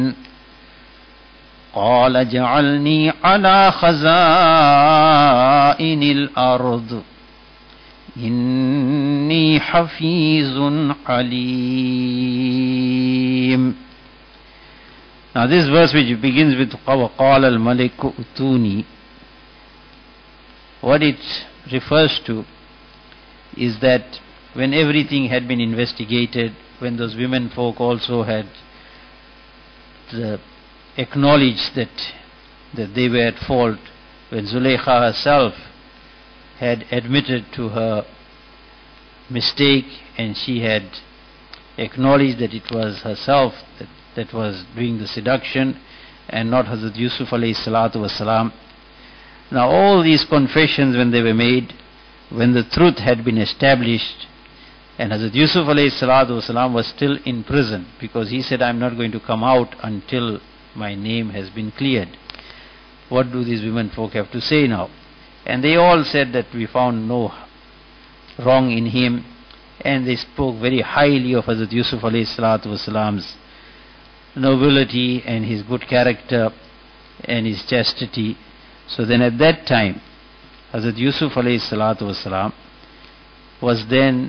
قال اجعلني على خزائن الأرض إني حفيظ عليم. Now this verse, which begins with قال الملك ائتوني, what it refers to is that when everything had been investigated, when those women folk also had acknowledged that they were at fault, when Zulaykha herself had admitted to her mistake and she had acknowledged that it was herself that was doing the seduction and not Hazrat Yusuf alayhi salatu wasalam. Now all these confessions, when they were made, when the truth had been established, and Hazrat Yusuf alayhi salatu wasalam was still in prison, because he said, I'm not going to come out until my name has been cleared. What do these women folk have to say now? And they all said that we found no wrong in him, and they spoke very highly of Hazrat Yusuf alayhi salatu wasalam's nobility and his good character and his chastity. So then at that time, Hazrat Yusuf alayhi salatu wasalam was then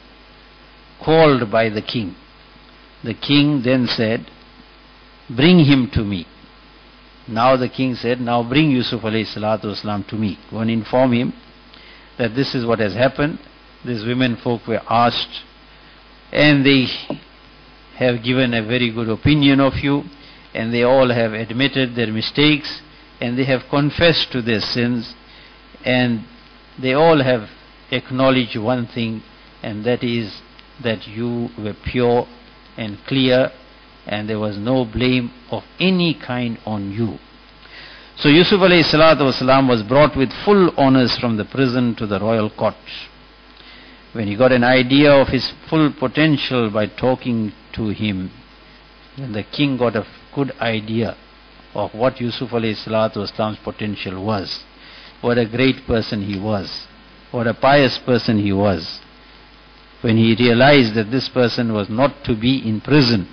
called by the king. The king then said, bring him to me. Now the king said, now bring Yusuf alayhi salatu wasalam to me. Go and inform him that this is what has happened. These women folk were asked, and they have given a very good opinion of you, and they all have admitted their mistakes, and they have confessed to their sins, and they all have acknowledged one thing, and that is that you were pure and clear, and there was no blame of any kind on you. So Yusuf alayhi salatu wasalam was brought with full honors from the prison to the royal court. When he got an idea of his full potential by talking to him, then the king got a good idea of what Yusuf alayhi salatu wasalam's potential was, what a great person he was, what a pious person he was. When he realized that this person was not to be in prison,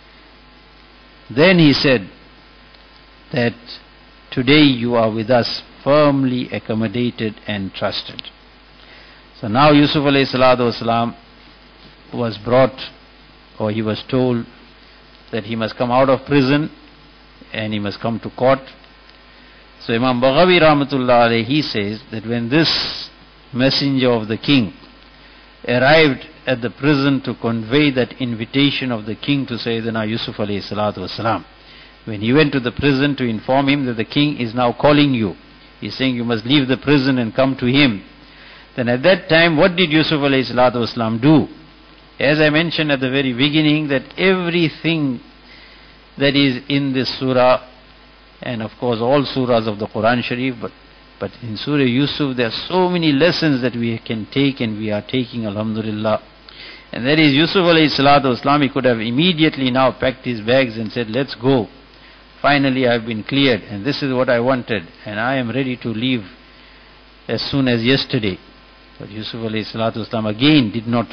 then he said that today you are with us, firmly accommodated and trusted. So now Yusuf alayhi salatu wasalam was brought, or he was told that he must come out of prison and he must come to court. So Imam Baghawi rahmatullah alayhi, he says that when this messenger of the king arrived at the prison to convey that invitation of the king to Sayyidina Yusuf alayhi salatu wasalam, when he went to the prison to inform him that the king is now calling you, he's saying you must leave the prison and come to him, then at that time what did Yusuf alayhi salatu wasalam do? As I mentioned at the very beginning, that everything that is in this surah, and of course all surahs of the Quran Sharif, but in Surah Yusuf there are so many lessons that we can take, and we are taking, alhamdulillah. And that is, Yusuf alayhi salatu wasalam, he could have immediately now packed his bags and said, let's go. Finally I have been cleared, and this is what I wanted, and I am ready to leave as soon as yesterday. But Yusuf alayhi salatu wasalam again did not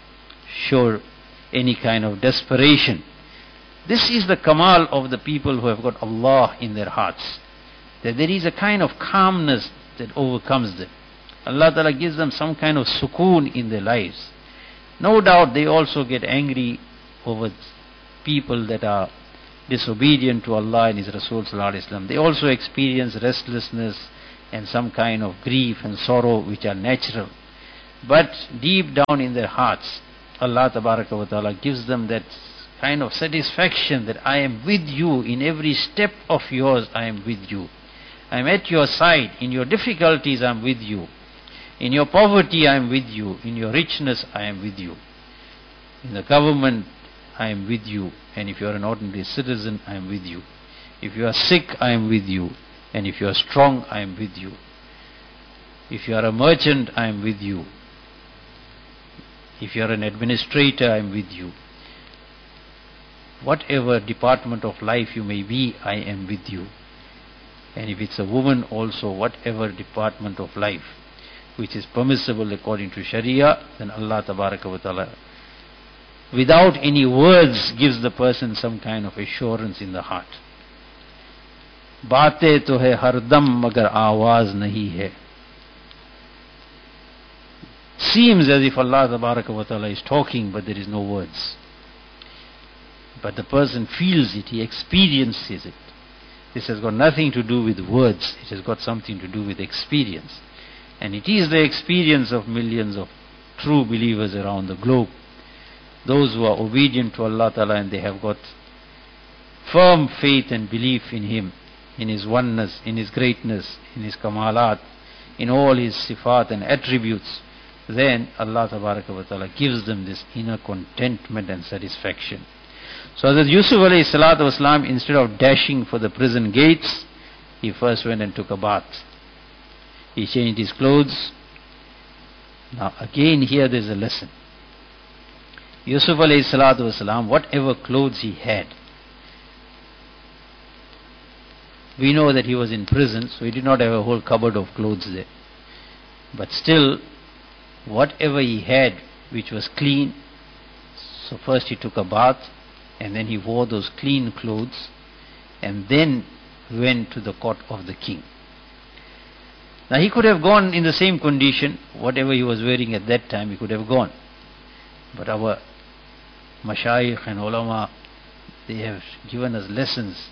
show any kind of desperation. This is the kamal of the people who have got Allah in their hearts, that there is a kind of calmness that overcomes them. Allah Ta'ala gives them some kind of sukoon in their lives. No doubt they also get angry over people that are disobedient to Allah and His Rasul Sallallahu Alaihi Wasallam. They also experience restlessness and some kind of grief and sorrow which are natural. But deep down in their hearts, Allah Tabaraka wa Ta'ala gives them that kind of satisfaction that I am with you in every step of yours. I am with you. I am at your side. In your difficulties I am with you. In your poverty I am with you. In your richness I am with you. In the government I am with you. And if you are an ordinary citizen, I am with you. If you are sick, I am with you. And if you are strong, I am with you. If you are a merchant, I am with you. If you are an administrator, I am with you. Whatever department of life you may be, I am with you. And if it's a woman also, whatever department of life which is permissible according to Sharia, then Allah Tabaraka wa Ta'ala without any words, gives the person some kind of assurance in the heart. बातें तो है हरदम मगर आवाज नहीं है. Seems as if Allah Tabaraka wa Ta'ala is talking, but there is no words. But the person feels it, he experiences it. This has got nothing to do with words, it has got something to do with experience. And it is the experience of millions of true believers around the globe. Those who are obedient to Allah Ta'ala and they have got firm faith and belief in Him, in His oneness, in His greatness, in His kamalat, in all His sifat and attributes, then Allah Ta'ala gives them this inner contentment and satisfaction. So that Yusuf alayhi salatu wasalam, instead of dashing for the prison gates, he first went and took a bath. He changed his clothes. Now again here there is a lesson. Yusuf alayhi salatu wasalam, whatever clothes he had, we know that he was in prison, so he did not have a whole cupboard of clothes there. But still, whatever he had which was clean, so first he took a bath, and then he wore those clean clothes, and then went to the court of the king. Now he could have gone in the same condition, whatever he was wearing at that time, he could have gone. But our mashayikh and ulama, they have given us lessons.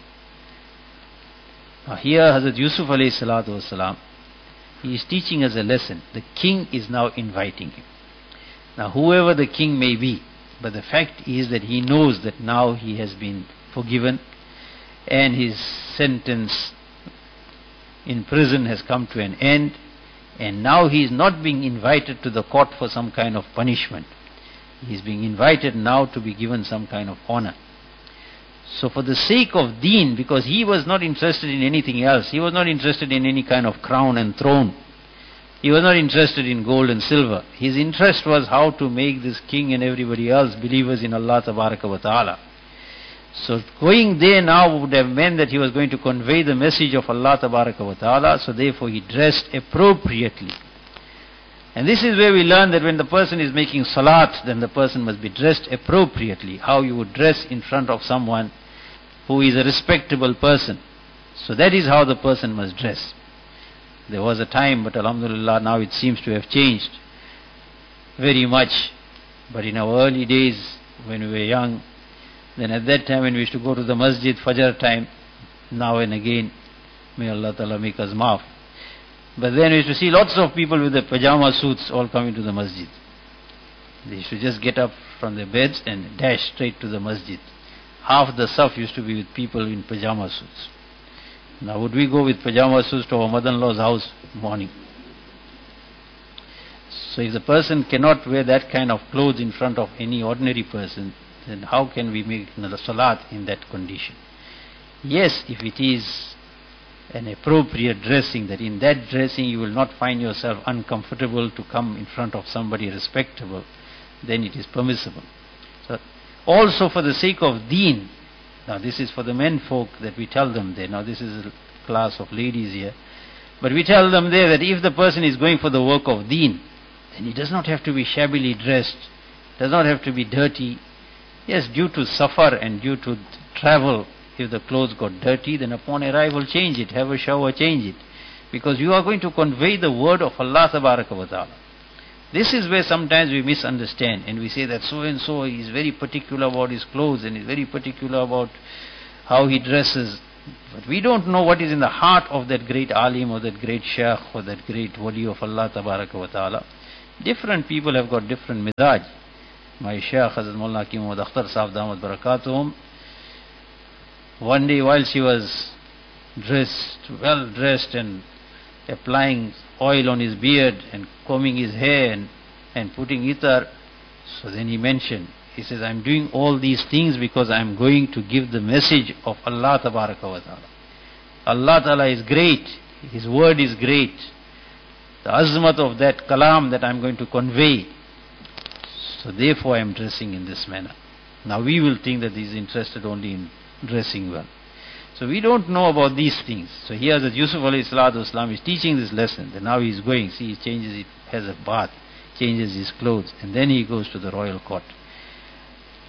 Now here Hazrat Yusuf alayhi salatu wasalam, he is teaching us a lesson. The king is now inviting him. Now whoever the king may be, but the fact is that he knows that now he has been forgiven and his sentence in prison has come to an end, and now he is not being invited to the court for some kind of punishment. He is being invited now to be given some kind of honor. So for the sake of deen, because he was not interested in anything else, he was not interested in any kind of crown and throne, he was not interested in gold and silver. His interest was how to make this king and everybody else believers in Allah Tabaraka wa Ta'ala. So going there now would have meant that he was going to convey the message of Allah Tabaraka wa Ta'ala, so therefore he dressed appropriately. And this is where we learn that when the person is making salat, then the person must be dressed appropriately. How you would dress in front of someone who is a respectable person. So that is how the person must dress. There was a time, but alhamdulillah now it seems to have changed very much. But in our early days, when we were young, then at that time when we used to go to the masjid, Fajr time, now and again, may Allah Ta'ala make us maaf. But then we used to see lots of people with their pajama suits all coming to the masjid. They used to just get up from their beds and dash straight to the masjid. Half the saf used to be with people in pajama suits. Now would we go with pajama suits to our mother-in-law's house in the morning? So if the person cannot wear that kind of clothes in front of any ordinary person, then how can we make another salat in that condition? Yes, if it is an appropriate dressing, that in that dressing you will not find yourself uncomfortable to come in front of somebody respectable, then it is permissible. So also for the sake of deen, now this is for the men folk that we tell them there, now this is a class of ladies here, but we tell them there that if the person is going for the work of deen, then he does not have to be shabbily dressed, does not have to be dirty. Yes, due to safar and due to travel, if the clothes got dirty, then upon arrival change it, have a shower, change it. Because you are going to convey the word of Allah Tabaraka wa Ta'ala. This is where sometimes we misunderstand and we say that so and so is very particular about his clothes and is very particular about how he dresses. But we don't know what is in the heart of that great alim or that great shaykh or that great wali of Allah Tabaraka wa Ta'ala. Different people have got different mizaj. My Shaykh Hazrat Maulana Hakim Muhammad Akhtar Sahib Damat Barakatuhum, one day while she was well dressed and applying oil on his beard and combing his hair and putting itar, so then he mentioned, he says, I'm doing all these things because I'm going to give the message of Allah Tabaraka wa Ta'ala. Allah Ta'ala is great, His word is great. The azmat of that kalam that I'm going to convey, so therefore I am dressing in this manner. Now we will think that he is interested only in dressing well. So we don't know about these things. So here that Yusuf alayhi salatu wasalam is teaching this lesson. That now he is going, see, he changes, he has a bath, changes his clothes, and then he goes to the royal court.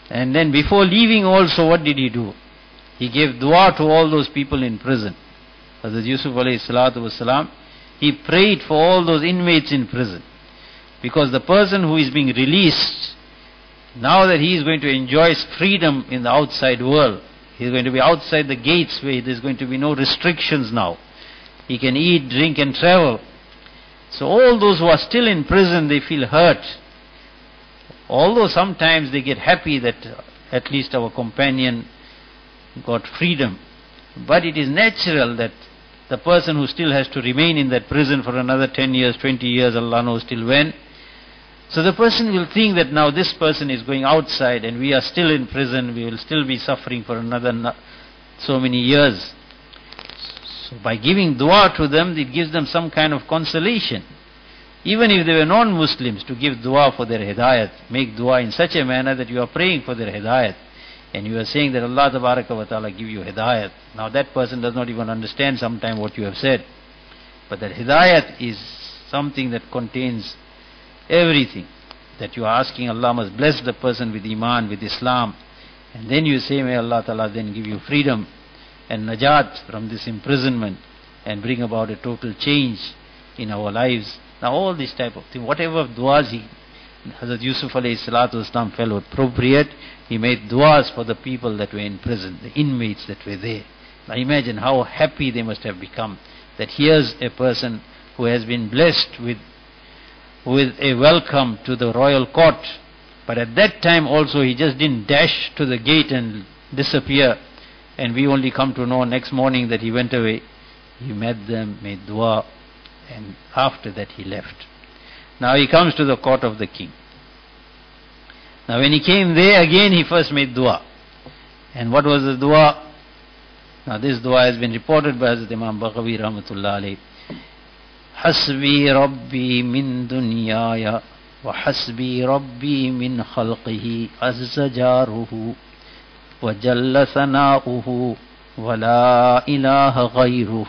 And then before leaving also, what did he do? He gave dua to all those people in prison. Hazrat Yusuf alayhi salatu wasalam, he prayed for all those inmates in prison. Because the person who is being released, now that he is going to enjoy freedom in the outside world, he is going to be outside the gates where there is going to be no restrictions now. He can eat, drink and travel. So all those who are still in prison, they feel hurt. Although sometimes they get happy that at least our companion got freedom. But it is natural that the person who still has to remain in that prison for another 10 years, 20 years, Allah knows till when. So the person will think that now this person is going outside and we are still in prison, we will still be suffering for another so many years. So by giving dua to them, it gives them some kind of consolation. Even if they were non-Muslims, to give dua for their hidayat, make dua in such a manner that you are praying for their hidayat. And you are saying that Allah Tabaraka wa Ta'ala give you hidayat. Now that person does not even understand sometime what you have said. But that hidayat is something that contains everything. That you are asking Allah must bless the person with Iman, with Islam. And then you say, may Allah Ta'ala then give you freedom and najat from this imprisonment and bring about a total change in our lives. Now all this type of thing, whatever du'as Hazrat Yusuf alayhi salatu wasalam felt appropriate, he made du'as for the people that were in prison, the inmates that were there. Now imagine how happy they must have become, that here's a person who has been blessed with a welcome to the royal court. But at that time also he just didn't dash to the gate and disappear, and we only come to know next morning that he went away. He met them, made dua, and after that he left. Now he comes to the court of the king. Now when he came there again, he first made dua. And what was the dua? Now this dua has been reported by Hazrat Imam Baghawi rahmatullah alayhi. Hasbi Rabbi min dunyaya wa hasbi Rabbi min khalqihi azza jaruhu wa jalla sana'uhu wa la ilaha ghayruh.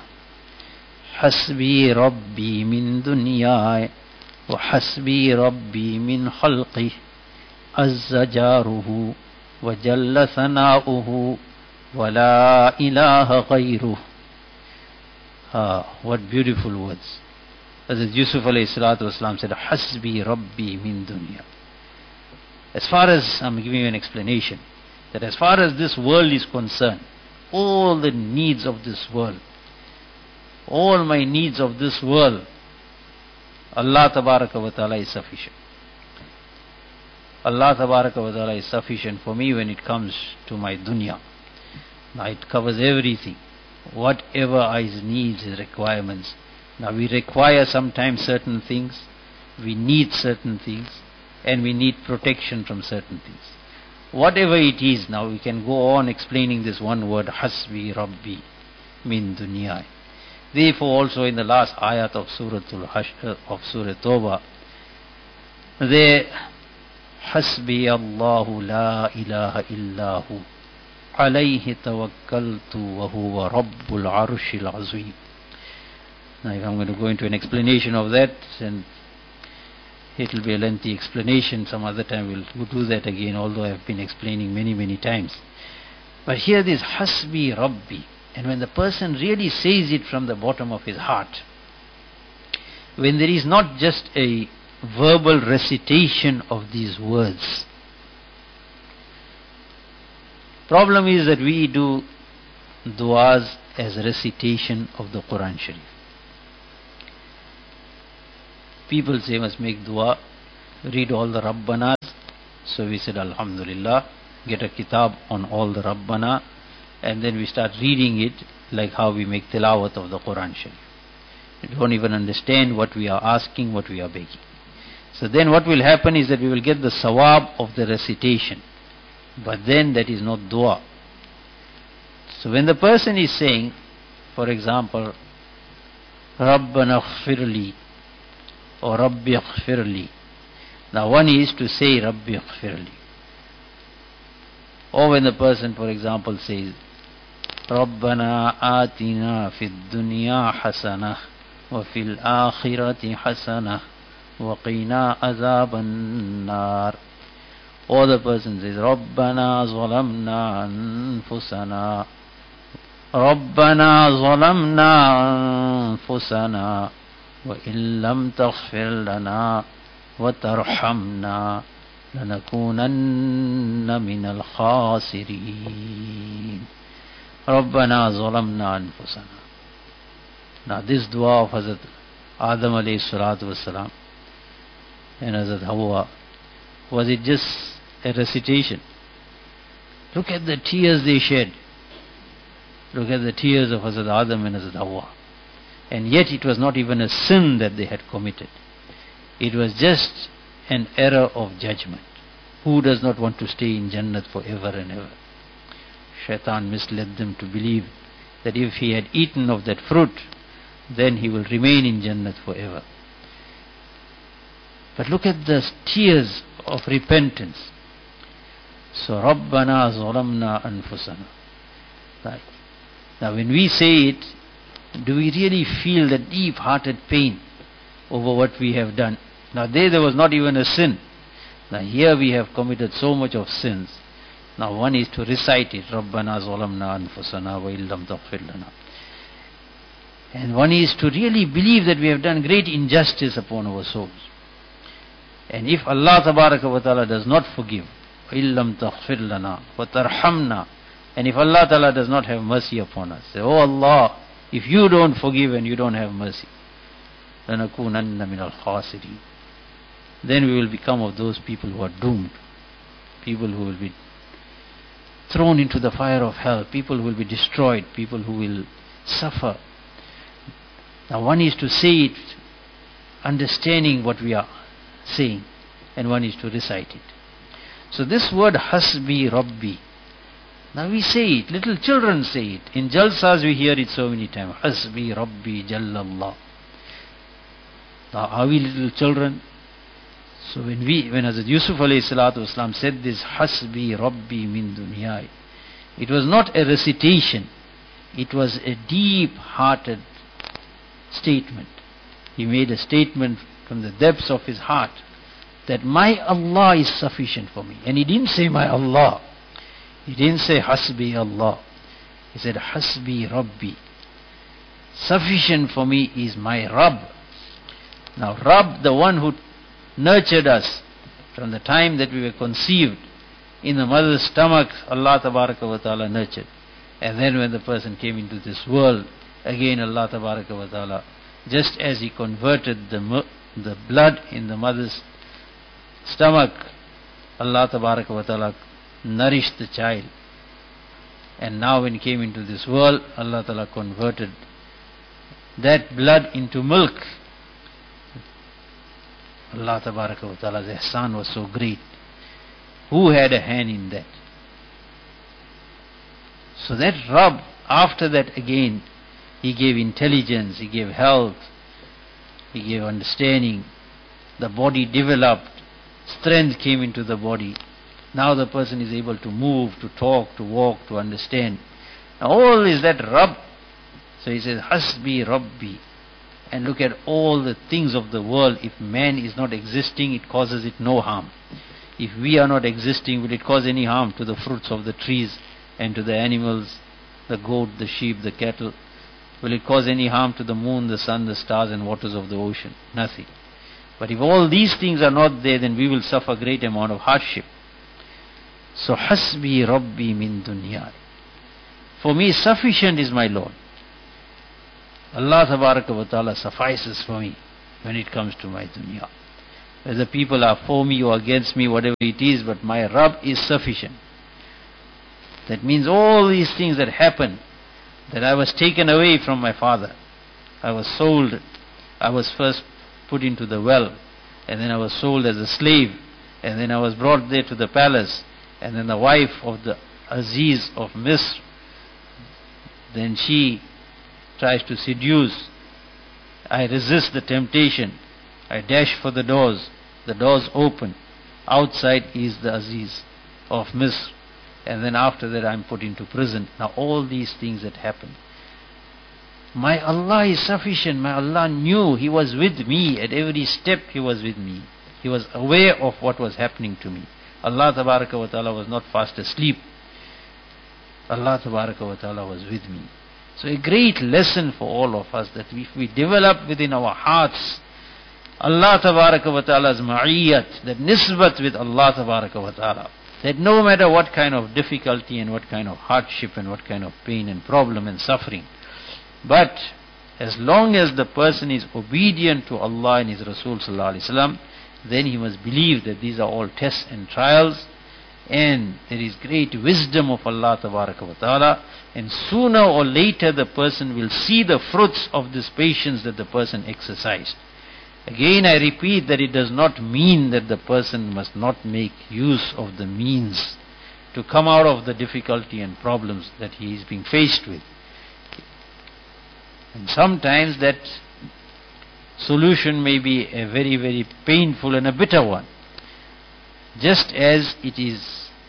Hasbi Rabbi min dunyaya wa hasbi Rabbi min khalqihi azza jaruhu wa jalla sana'uhu wa la ilaha ghayruh. What beautiful words. Hazrat Yusuf alayhi salatu wasalam said, Hasbi Rabbi min dunya. As far as, I'm giving you an explanation, that as far as this world is concerned, all the needs of this world, all my needs of this world, Allah Tabaraka wa Ta'ala is sufficient. Allah Tabaraka wa Ta'ala is sufficient for me when it comes to my dunya. Now it covers everything, whatever I needs, his requirements. Now we require sometimes certain things, we need certain things, and we need protection from certain things. Whatever it is, now we can go on explaining this one word, Hasbi Rabbi min dunya. Therefore also in the last ayat of Surah Tawbah, there, Hasbi Allahu la ilaha illahu alayhi tawakkaltu wa huwa rabbul arshil azim. Now if I'm going to go into an explanation of that, and it will be a lengthy explanation, some other time we'll do that again, although I've been explaining many times. But here this Hasbi Rabbi, and when the person really says it from the bottom of his heart, when there is not just a verbal recitation of these words. Problem is that we do du'as as recitation of the Quran Sharif. People say must make dua, read all the Rabbanas. So we said Alhamdulillah, get a kitab on all the Rabbana, and then we start reading it like how we make tilawat of the Quran Sharif. We don't even understand what we are asking, what we are begging. So then what will happen is that we will get the sawab of the recitation, but then that is not dua. So when the person is saying, for example, Rabbana khfirli or Rabbi khfirli, now one is to say Rabbi khfirli. Or when the person, for example, says Rabbana atina fid dunya hasanah wa fil akhirati hasanah wa qina azaban nar. Or the person says, Rabbana zalamna anfusana. Rabbana zalamna anfusana. Wa illam taghfir lana wa tarhamna. لنكونن من الخاسرين. ربنا ظلمنا أنفسنا. Now this dua of Hazrat Adam alayhi salatu wasalam and Hazrat Hawa, was it just a recitation? Look at the tears they shed. Look at the tears of Hazrat Adam and Hazrat Hawa. And yet it was not even a sin that they had committed. It was just an error of judgment. Who does not want to stay in Jannat forever and ever? Shaitan misled them to believe that if he had eaten of that fruit, then he will remain in Jannat forever. But look at the tears of repentance. So, Rabbana zalamna anfusana. Right. Now when we say it, do we really feel the deep-hearted pain over what we have done? Now there was not even a sin. Now here we have committed so much of sins. Now one is to recite it, Rabbana zalamna anfusana wa illam taghfir lana. And one is to really believe that we have done great injustice upon our souls. And if Allah tabaraka wa ta'ala does not forgive, wa illam taghfir lana wa tarhamna, and if Allah ta'ala does not have mercy upon us, say, oh Allah, if you don't forgive and you don't have mercy, lanakunanna min al-khasirin, then we will become of those people who are doomed, people who will be thrown into the fire of hell, people who will be destroyed, people who will suffer. Now one is to say it understanding what we are saying, and one is to recite it. So this word Hasbi Rabbi, now we say it, little children say it. In Jalsas we hear it so many times. Hasbi Rabbi Jallallah. Now are we little children? So when Hazrat Yusuf alayhi salatu wasalam said this, Hasbi Rabbi min dunyai, it was not a recitation, it was a deep-hearted statement. He made a statement from the depths of his heart that my Allah is sufficient for me. And he didn't say my Allah. He didn't say Hasbi Allah. He said Hasbi Rabbi. Sufficient for me is my Rabb. Now Rabb, the one who nurtured us from the time that we were conceived in the mother's stomach, Allah tabaraka wa ta'ala nurtured. And then when the person came into this world, again Allah tabaraka wa ta'ala, just as he converted the blood in the mother's stomach, Allah tabaraka wa ta'ala nourished the child. And now when he came into this world, Allah ta'ala converted that blood into milk. Allah tabaraka wa ta'ala's ihsan was so great. Who had a hand in that? So that Rabb, after that again, he gave intelligence, he gave health, he gave understanding, the body developed, strength came into the body. Now the person is able to move, to talk, to walk, to understand. Now all is that Rabb. So he says, Hasbi Rabbi. And look at all the things of the world. If man is not existing, it causes it no harm. If we are not existing, will it cause any harm to the fruits of the trees and to the animals, the goat, the sheep, the cattle? Will it cause any harm to the moon, the sun, the stars and waters of the ocean? Nothing. But if all these things are not there, then we will suffer a great amount of hardship. So Hasbi Rabbi min dunya. For me sufficient is my Lord. Allah tabaraka wa ta'ala suffices for me when it comes to my dunya. Whether people are for me or against me, whatever it is, but my Rabb is sufficient. That means all these things that happened, that I was taken away from my father, I was sold, I was first put into the well, and then I was sold as a slave, and then I was brought there to the palace, and then the wife of the Aziz of Misr, then she tries to seduce. I resist the temptation. I dash for the doors open. Outside is the Aziz of Misr, and then after that I am put into prison. Now all these things that happen, my Allah is sufficient. My Allah knew, He was with me at every step. He was with me. He was aware of what was happening to me. Allah Tabaraka wa Ta'ala was not fast asleep. Allah Tabaraka wa Ta'ala was with me. So a great lesson for all of us, that if we develop within our hearts Allah Tabaraka wa Ta'ala's ma'iyyat, that nisbat with Allah Tabaraka wa Ta'ala, that no matter what kind of difficulty and what kind of hardship and what kind of pain and problem and suffering, but as long as the person is obedient to Allah and His Rasul Sallallahu Alaihi Wasallam, then he must believe that these are all tests and trials, and there is great wisdom of Allah Tabaraka wa Ta'ala, and sooner or later the person will see the fruits of this patience that the person exercised. Again I repeat that it does not mean that the person must not make use of the means to come out of the difficulty and problems that he is being faced with. And sometimes that solution may be a very, very painful and a bitter one. Just as it is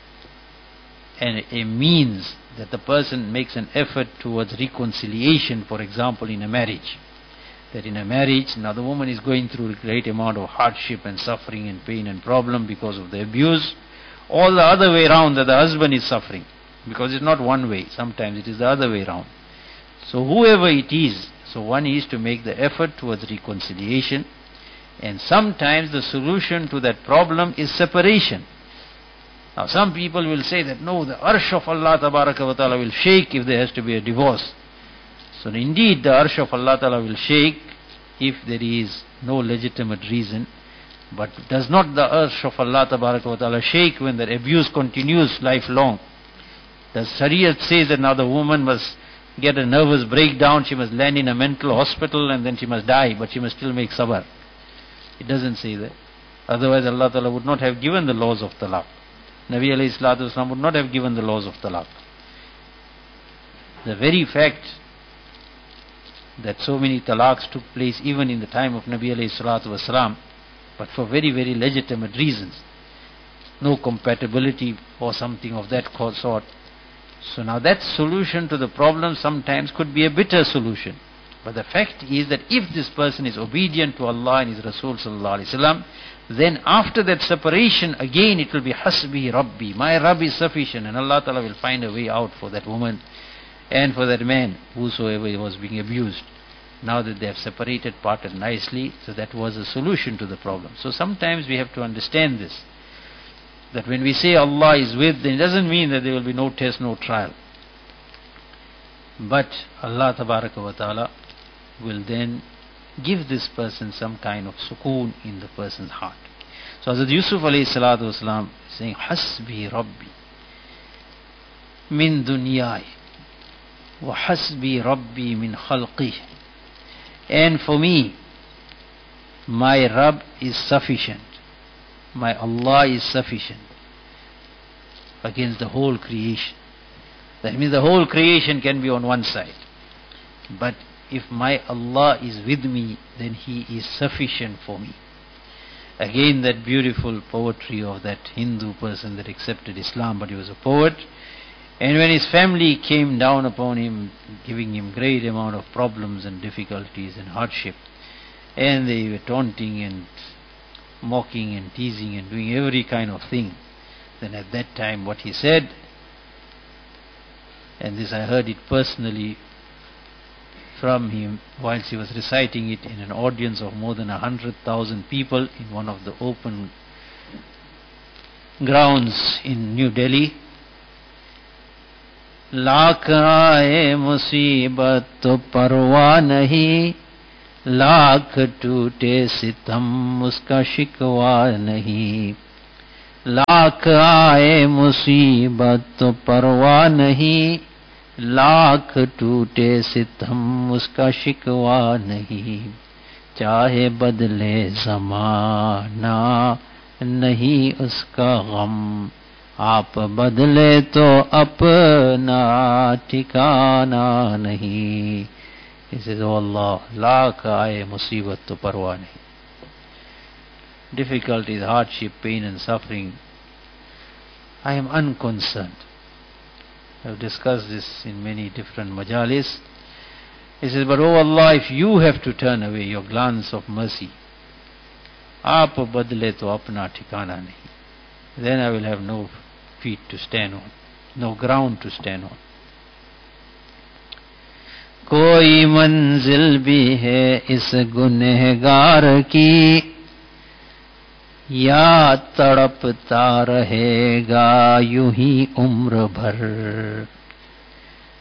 a means that the person makes an effort towards reconciliation, for example, in a marriage. That in a marriage, now the woman is going through a great amount of hardship and suffering and pain and problem because of the abuse. All the other way around, that the husband is suffering. Because it's not one way, sometimes it is the other way around. So whoever it is, so one is to make the effort towards reconciliation, and sometimes the solution to that problem is separation. Now some people will say that no, the arsh of Allah Tabaraka wa Ta'ala will shake if there has to be a divorce. So indeed the arsh of Allah Ta'ala will shake if there is no legitimate reason, but does not the arsh of Allah Tabaraka wa Ta'ala shake when the abuse continues lifelong? The Shariat says that now the woman must get a nervous breakdown, she must land in a mental hospital and then she must die, but she must still make sabr. It doesn't say that. Otherwise Allah Ta'ala would not have given the laws of talaq. Nabi alayhi salatu wasalam would not have given the laws of talaq. The very fact that so many talaqs took place even in the time of Nabi alayhi salatu wasalam, but for very, very legitimate reasons. No compatibility or something of that sort. So now that solution to the problem sometimes could be a bitter solution. But the fact is that if this person is obedient to Allah and His Rasul Sallallahu Alaihi Wasallam, then after that separation again it will be hasbi Rabbi, my Rabb is sufficient, and Allah Ta'ala will find a way out for that woman and for that man, whosoever was being abused. Now that they have separated, parted nicely, so that was a solution to the problem. So sometimes we have to understand this, that when we say Allah is with, then it doesn't mean that there will be no test, no trial. But Allah Tabaraka wa Ta'ala will then give this person some kind of sukoon in the person's heart. So Hazrat Yusuf alayhi salatu wasalam is saying, Hasbi Rabbi min dunyai wa hasbi Rabbi min khalqih. And for me, my Rabb is sufficient. My Allah is sufficient against the whole creation. That means the whole creation can be on one side. But if my Allah is with me, then He is sufficient for me. Again that beautiful poetry of that Hindu person that accepted Islam, but he was a poet. And when his family came down upon him, giving him great amount of problems and difficulties and hardship, and they were taunting and mocking and teasing and doing every kind of thing, then at that time what he said, and this I heard it personally from him whilst he was reciting it in an audience of more than 100,000 people in one of the open grounds in New Delhi. Lakh आए मुसीबत तो परवाह नहीं, लाख टूटे सितम उसका शिकवा नहीं. लाख आए मुसीबत तो परवाह नहीं, लाख टूटे सितम उसका शिकवा नहीं. चाहे बदले ज़माना नहीं उसका गम, आप बदले तो अपना ठिकाना नहीं. He says, oh Allah, lakh आए मुसीबत तो परवाह नहीं. Difficulties, hardship, pain and suffering, I am unconcerned. I have discussed this in many different majalis. He says, but oh Allah, if you have to turn away your glance of mercy, आप बदले तो अपना ठिकाना नहीं. then I will have no feet to stand on, no ground to stand on. कोई मंजिल भी है इस गुनहगार की, या तड़पता रहेगा यूं ही उम्र भर.